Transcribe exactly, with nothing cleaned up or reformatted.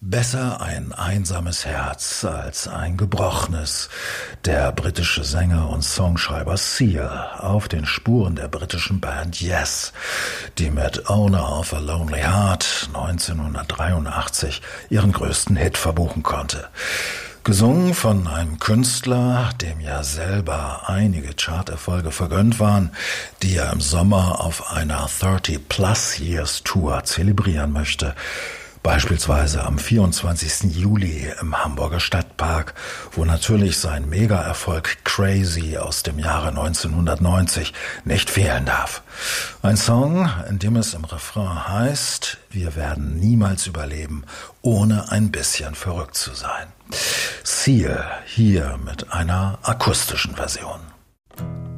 Besser ein einsames Herz als ein gebrochenes. Der britische Sänger und Songschreiber Seal auf den Spuren der britischen Band Yes, die mit Owner of a Lonely Heart neunzehnhundertdreiundachtzig ihren größten Hit verbuchen konnte. Gesungen von einem Künstler, dem ja selber einige Charterfolge vergönnt waren, die er im Sommer auf einer thirty plus Years Tour zelebrieren möchte. Beispielsweise am vierundzwanzigsten Juli im Hamburger Stadtpark, wo natürlich sein Mega-Erfolg Crazy aus dem Jahre neunzehnhundertneunzig nicht fehlen darf. Ein Song, in dem es im Refrain heißt, wir werden niemals überleben, ohne ein bisschen verrückt zu sein. Seal hier mit einer akustischen Version.